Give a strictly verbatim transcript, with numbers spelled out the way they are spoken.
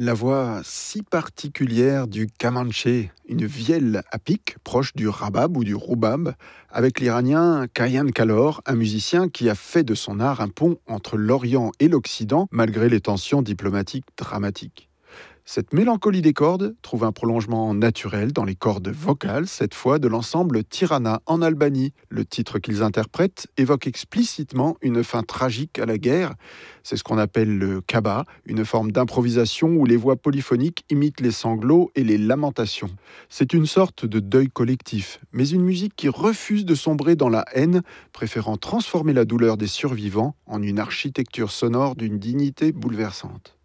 La voix si particulière du Kamanché, une vielle à pic proche du rabab ou du roubab, avec l'Iranien Kayan Kalor, un musicien qui a fait de son art un pont entre l'Orient et l'Occident, malgré les tensions diplomatiques dramatiques. Cette mélancolie des cordes trouve un prolongement naturel dans les cordes vocales, cette fois de l'ensemble Tirana en Albanie. Le titre qu'ils interprètent évoque explicitement une fin tragique à la guerre. C'est ce qu'on appelle le kaba, une forme d'improvisation où les voix polyphoniques imitent les sanglots et les lamentations. C'est une sorte de deuil collectif, mais une musique qui refuse de sombrer dans la haine, préférant transformer la douleur des survivants en une architecture sonore d'une dignité bouleversante.